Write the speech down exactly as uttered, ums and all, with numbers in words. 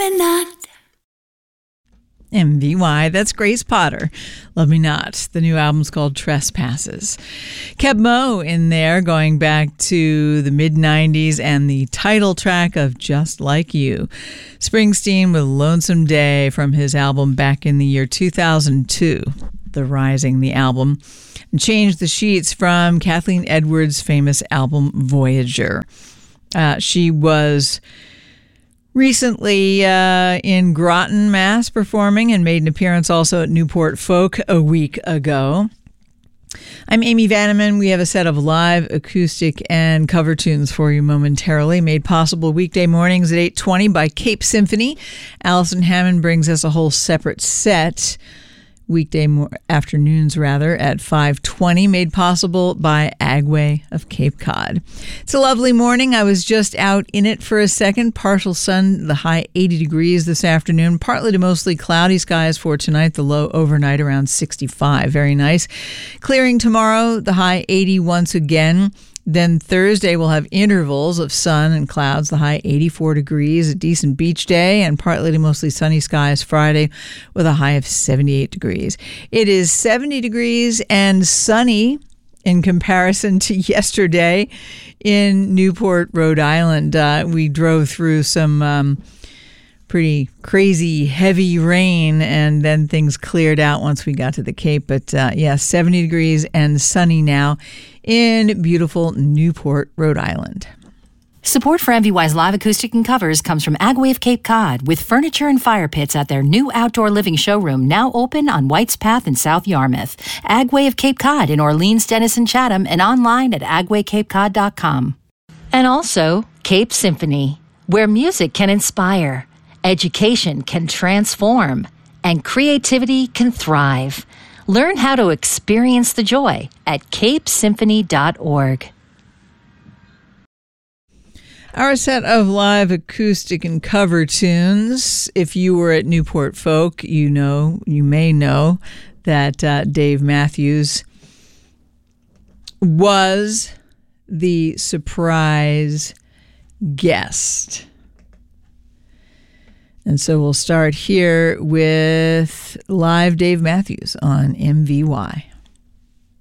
Me Not. M V Y, that's Grace Potter. Love Me Not. The new album's called Trespasses. Keb Mo in there, going back to the mid nineties and the title track of Just Like You. Springsteen with Lonesome Day from his album back in the year two thousand two. The Rising, the album. And Change the Sheets from Kathleen Edwards' famous album Voyager. Uh, she was recently uh, in Groton, Mass, performing, and made an appearance also at Newport Folk a week ago. I'm Amy Vanneman. We have a set of live acoustic and cover tunes for you momentarily, made possible weekday mornings at eight twenty by Cape Symphony. Allison Hammond brings us a whole separate set weekday mo- afternoons rather at five twenty, made possible by Agway of Cape Cod. It's a lovely morning. I was just out in it for a second. Partial sun, the high eighty degrees this afternoon. Partly to mostly cloudy skies for tonight. The low overnight around sixty-five. Very nice. Clearing tomorrow, the high eighty once again. Then Thursday we'll have intervals of sun and clouds, the high eighty-four degrees, a decent beach day, and partly to mostly sunny skies Friday with a high of seventy-eight degrees. It is seventy degrees and sunny in comparison to yesterday in Newport, Rhode Island. Uh, we drove through some um, pretty crazy heavy rain, and then things cleared out once we got to the Cape. But uh, yeah, seventy degrees and sunny now in beautiful Newport, Rhode Island. Support for M V Y's live acoustic and covers comes from Agway of Cape Cod, with furniture and fire pits at their new outdoor living showroom, now open on White's Path in South Yarmouth. Agway of Cape Cod in Orleans, Denison, Chatham, and online at agway cape cod dot com. And also Cape Symphony, where music can inspire, education can transform, and creativity can thrive. Learn how to experience the joy at cape symphony dot org. Our set of live acoustic and cover tunes. If you were at Newport Folk, you know, you may know that uh, Dave Matthews was the surprise guest. And so we'll start here with live Dave Matthews on M V Y.